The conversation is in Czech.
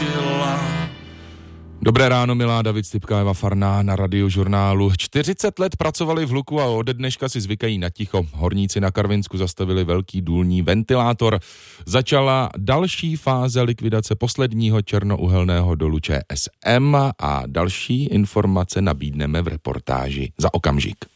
Dobré ráno, milá, David Stipka, Eva Farná na Radiožurnálu. 40 let pracovali v hluku a ode dneška si zvykají na ticho. Horníci na Karvinsku zastavili velký důlní ventilátor. Začala další fáze likvidace posledního černouhelného dolu ČSM a další informace nabídneme v reportáži za okamžik.